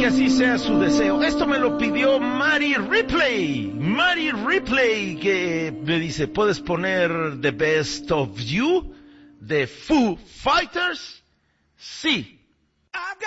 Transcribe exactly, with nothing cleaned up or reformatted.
que así sea su deseo. Esto me lo pidió Mari Ripley. Mari Ripley, que me dice, ¿puedes poner The Best of You de Foo Fighters? Sí.